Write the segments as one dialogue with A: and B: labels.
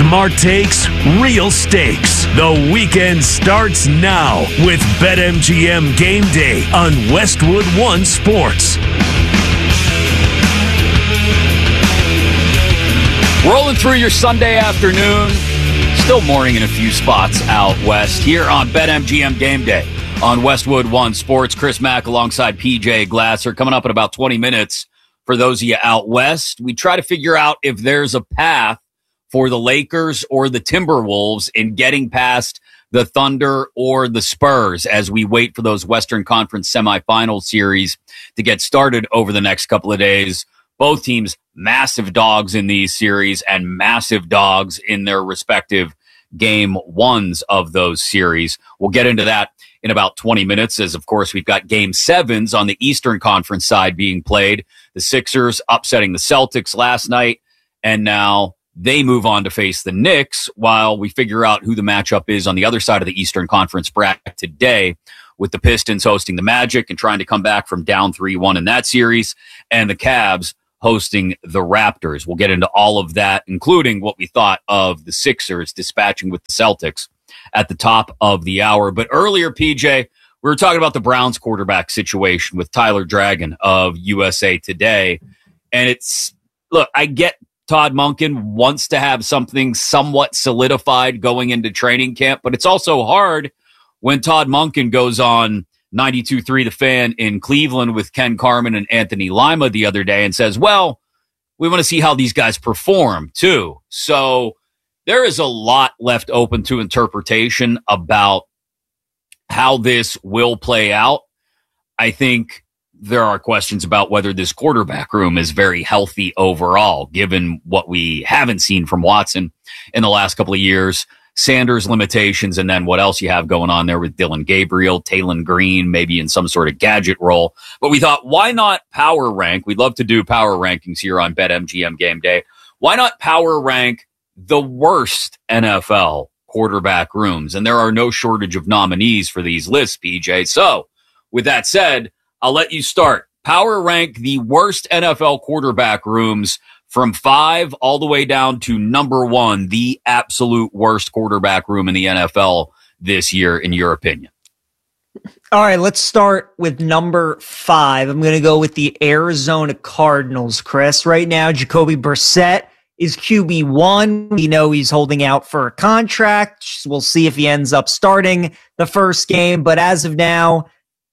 A: Smart takes, real stakes. The weekend starts now with BetMGM Game Day on Westwood One Sports.
B: Rolling through your Sunday afternoon. Still morning in a few spots out west here on BetMGM Game Day on Westwood One Sports. Chris Mack alongside PJ Glasser coming up in about 20 minutes. For those of you out west, we try to figure out if there's a path for the Lakers or the Timberwolves in getting past the Thunder or the Spurs as we wait for those Western Conference semifinal series to get started over the next couple of days. Both teams, massive dogs in these series and massive dogs in their respective game ones of those series. We'll get into that in about 20 minutes as, of course, we've got game sevens on the Eastern Conference side being played. The Sixers upsetting the Celtics last night, and now they move on to face the Knicks while we figure out who the matchup is on the other side of the Eastern Conference bracket today, with the Pistons hosting the Magic and trying to come back from down 3-1 in that series, and the Cavs hosting the Raptors. We'll get into all of that, including what we thought of the Sixers dispatching with the Celtics at the top of the hour. But earlier, PJ, we were talking about the Browns quarterback situation with Tyler Dragon of USA Today. And it's, look, I get Todd Monken wants to have something somewhat solidified going into training camp, but it's also hard when Todd Monken goes on 92.3 The Fan in Cleveland with Ken Carman and Anthony Lima the other day and says, well, we want to see how these guys perform too. So there is a lot left open to interpretation about how this will play out. I think there are questions about whether this quarterback room is very healthy overall, given what we haven't seen from Watson in the last couple of years, Sanders' limitations, and then what else you have going on there with Dylan Gabriel, Taylon Green, maybe in some sort of gadget role. But we thought, why not power rank? We'd love to do power rankings here on BetMGM Game Day. Why not power rank the worst NFL quarterback rooms? And there are no shortage of nominees for these lists, PJ. So with that said, I'll let you start. Power rank the worst NFL quarterback rooms from 5 all the way down to number 1, the absolute worst quarterback room in the NFL this year, in your opinion.
C: All right, let's start with number 5. I'm going to go with the Arizona Cardinals, Chris. Right now, Jacoby Brissett is QB1. We know he's holding out for a contract. We'll see if he ends up starting the first game. But as of now,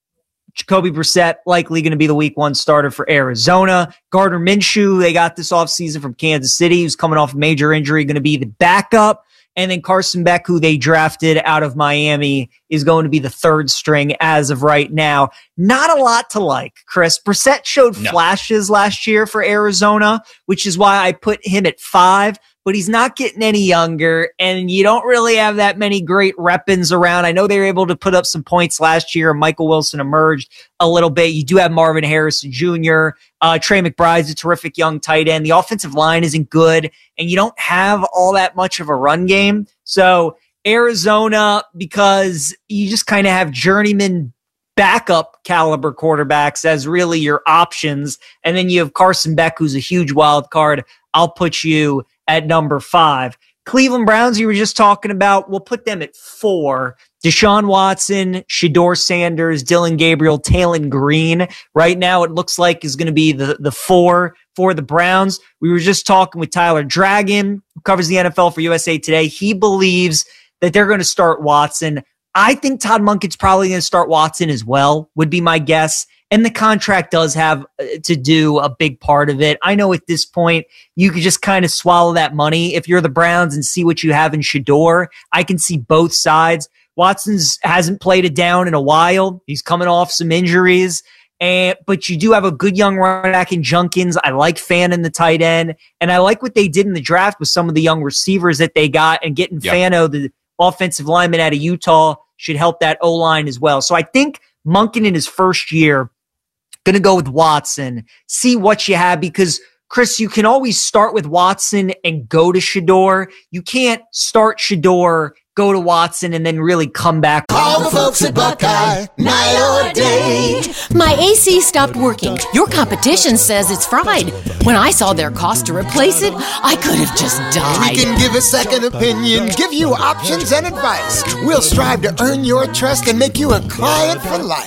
C: Jacoby Brissett likely going to be the week 1 starter for Arizona. Gardner Minshew, they got this offseason from Kansas City, who's coming off a major injury, going to be the backup. And then Carson Beck, who they drafted out of Miami, is going to be the 3rd string as of right now. Not a lot to like, Chris. Brissett showed flashes last year for Arizona, which is why I put him at 5. But he's not getting any younger, and you don't really have that many great weapons around. I know they were able to put up some points last year, and Michael Wilson emerged a little bit. You do have Marvin Harrison Jr., Trey McBride's a terrific young tight end. The offensive line isn't good, and you don't have all that much of a run game. So Arizona, because you just kind of have journeyman backup caliber quarterbacks as really your options, and then you have Carson Beck, who's a huge wild card. I'll put you at number 5. Cleveland Browns, you were just talking about, we'll put them at 4. Deshaun Watson, Shedeur Sanders, Dylan Gabriel, Taylon Green. Right now, it looks like is going to be the 4 for the Browns. We were just talking with Tyler Dragon, who covers the NFL for USA Today. He believes that they're going to start Watson. I think Todd Monken's probably going to start Watson as well, would be my guess. And the contract does have to do a big part of it. I know at this point, you could just kind of swallow that money if you're the Browns and see what you have in Shedeur. I can see both sides. Watson's hasn't played it down in a while. He's coming off some injuries. But you do have a good young running back in Junkins. I like Fan in the tight end. And I like what they did in the draft with some of the young receivers that they got. And getting Fano, the offensive lineman out of Utah, should help that O-line as well. So I think Monken in his first year, going to go with Watson, see what you have, because, Chris, you can always start with Watson and go to Shedeur. You can't start Shedeur go to Watson, and then really come back.
D: Call the folks at Buckeye, night or day.
E: My AC stopped working. Your competition says it's fried. When I saw their cost to replace it, I could have just died.
D: We can give a second opinion, give you options and advice. We'll strive to earn your trust and make you a client for life.